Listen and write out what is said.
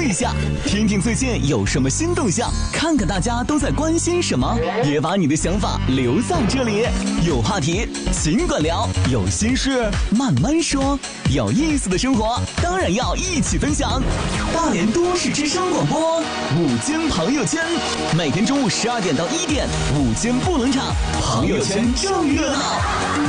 一下，听听最近有什么新动向，看看大家都在关心什么，也把你的想法留在这里。有话题尽管聊，有心事慢慢说，有意思的生活当然要一起分享。大连都市之声广播午间朋友圈，每天中午12点到1点，午间不冷场，朋友圈正热闹。